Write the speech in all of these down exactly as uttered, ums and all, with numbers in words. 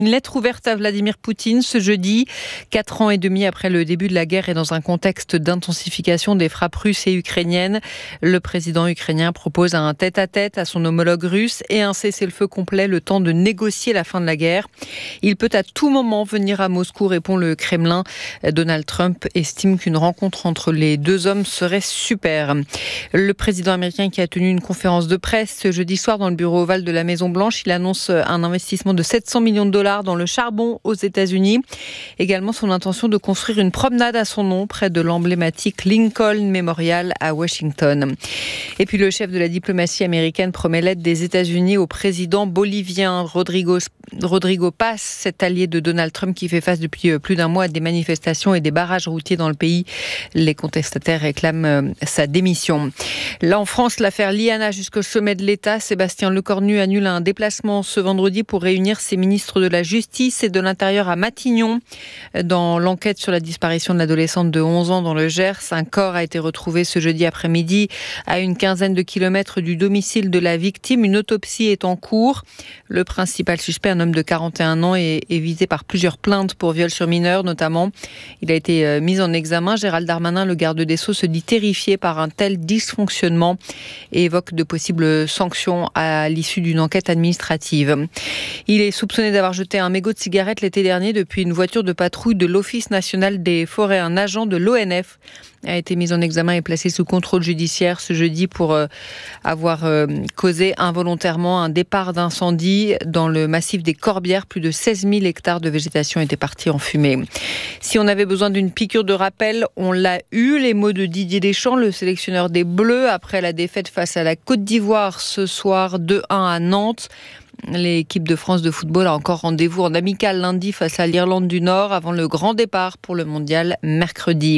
Une lettre ouverte à Vladimir Poutine ce jeudi, quatre ans et demi après le début de la guerre et dans un contexte d'intensification des frappes russes et ukrainiennes. Le président ukrainien propose un tête-à-tête à son homologue russe et un cessez-le-feu complet, le temps de négocier la fin de la guerre. Il peut à tout moment venir à Moscou, répond le Kremlin. Donald Trump estime qu'une rencontre entre les deux hommes serait super. Le président américain qui a tenu une conférence de presse ce jeudi soir dans le bureau ovale de la Maison-Blanche, il annonce un investissement de sept cents millions de dollars dans le charbon aux États-Unis. Également son intention de construire une promenade à son nom près de l'emblématique Lincoln Memorial à Washington. Et puis le chef de la diplomatie américaine promet l'aide des États-Unis au président bolivien Rodrigo, Rodrigo Paz, cet allié de Donald Trump qui fait face depuis plus d'un mois à des manifestations et des barrages routiers dans le pays. Les contestataires réclament sa démission. Là en France, l'affaire Liana jusqu'au sommet de l'État. Sébastien Lecornu annule un déplacement ce vendredi pour réunir ses ministres de la Justice et de l'Intérieur à Matignon. Dans l'enquête sur la disparition de l'adolescente de onze ans dans le Gers, un corps a été retrouvé ce jeudi après-midi à une quinzaine de kilomètres du domicile de la victime. Une autopsie est en cours. Le principal suspect, un homme de quarante et un ans, est, est visé par plusieurs plaintes pour viol sur mineur notamment. Il a été mis en examen. Gérald Darmanin, le garde des Sceaux, se dit terrifié par un tel dysfonctionnement et évoque de possibles sanctions à l'issue d'une enquête administrative. Il est soupçonné d'avoir jeté un mégot de cigarette l'été dernier depuis une voiture de patrouille de l'Office national des forêts. Un agent de l'O N F a été mis en examen et placé sous contrôle judiciaire ce jeudi pour euh, avoir euh, causé involontairement un départ d'incendie dans le massif des Corbières. Plus de seize mille hectares de végétation étaient partis en fumée. Si on avait besoin d'une piqûre de rappel, on l'a eu. Les mots de Didier Deschamps, le sélectionneur des Bleus, après la défaite face à la Côte d'Ivoire ce soir deux un à Nantes. L'équipe de France de football a encore rendez-vous en amical lundi face à l'Irlande du Nord avant le grand départ pour le mondial mercredi.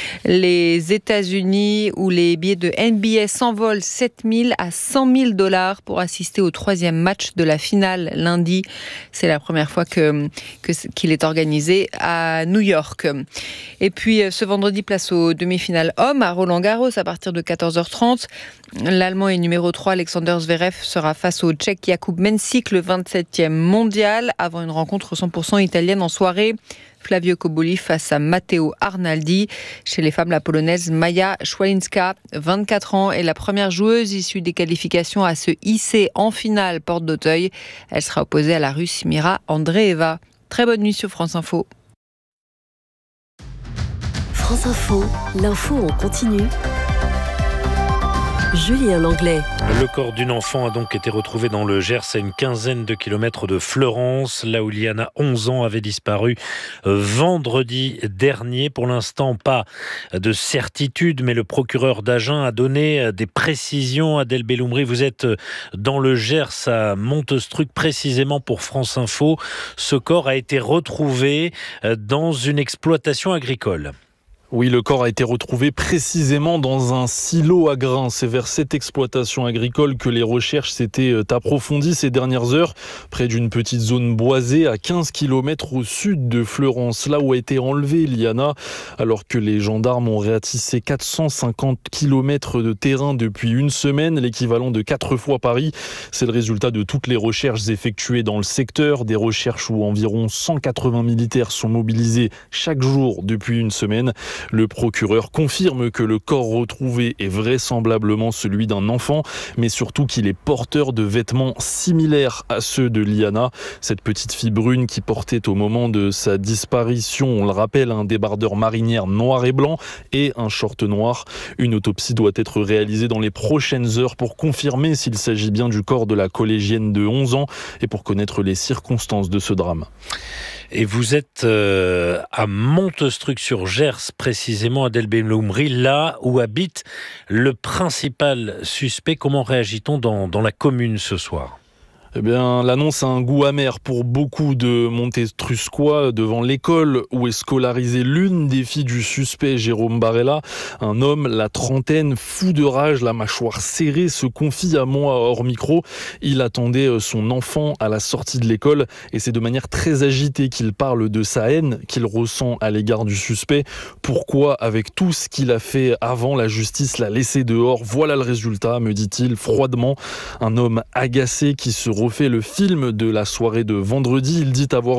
Les États-Unis où les billets de N B A s'envolent sept mille à cent mille dollars pour assister au troisième match de la finale lundi. C'est la première fois que, que, qu'il est organisé à New York. Et puis ce vendredi, place aux demi-finales hommes à Roland-Garros à partir de quatorze heures trente. L'Allemand et numéro trois Alexander Zverev sera face au Tchèque Jakub Mensik, le vingt-septième mondial, avant une rencontre cent pour cent italienne en soirée. Flavio Cobolli face à Matteo Arnaldi. Chez les femmes, la polonaise Maja Szwalinska, vingt-quatre ans, est la première joueuse issue des qualifications à se hisser en finale porte d'Auteuil. Elle sera opposée à la Russe Mira Andreeva. Très bonne nuit sur France Info. France Info, l'info en continu. Julien Langlais. Le corps d'une enfant a donc été retrouvé dans le Gers à une quinzaine de kilomètres de Fleurance, là où Liana, onze ans, avait disparu vendredi dernier. Pour l'instant, pas de certitude, mais le procureur d'Agen a donné des précisions. Adèle Belloumri, vous êtes dans le Gers à Montestruc, précisément pour France Info. Ce corps a été retrouvé dans une exploitation agricole. Oui, le corps a été retrouvé précisément dans un silo à grains. C'est vers cette exploitation agricole que les recherches s'étaient approfondies ces dernières heures, près d'une petite zone boisée à quinze kilomètres au sud de Fleurance, là où a été enlevée Liana, alors que les gendarmes ont ratissé quatre cent cinquante kilomètres de terrain depuis une semaine, l'équivalent de quatre fois Paris. C'est le résultat de toutes les recherches effectuées dans le secteur, des recherches où environ cent quatre-vingts militaires sont mobilisés chaque jour depuis une semaine. Le procureur confirme que le corps retrouvé est vraisemblablement celui d'un enfant, mais surtout qu'il est porteur de vêtements similaires à ceux de Liana. Cette petite fille brune qui portait au moment de sa disparition, on le rappelle, un débardeur marinière noir et blanc et un short noir. Une autopsie doit être réalisée dans les prochaines heures pour confirmer s'il s'agit bien du corps de la collégienne de onze ans et pour connaître les circonstances de ce drame. Et vous êtes euh, à Montestruc-sur-Gers, précisément, Adèle Belloumri, là où habite le principal suspect. Comment réagit-on dans, dans la commune ce soir ? Eh bien, l'annonce a un goût amer pour beaucoup de Montestruscois devant l'école où est scolarisée l'une des filles du suspect, Jérôme Barella. Un homme, la trentaine, fou de rage, la mâchoire serrée, se confie à moi hors micro. Il attendait son enfant à la sortie de l'école et c'est de manière très agitée qu'il parle de sa haine qu'il ressent à l'égard du suspect. Pourquoi, avec tout ce qu'il a fait avant, la justice l'a laissé dehors ? Voilà le résultat, me dit-il froidement. Un homme agacé qui se refait le film de la soirée de vendredi. Il dit avoir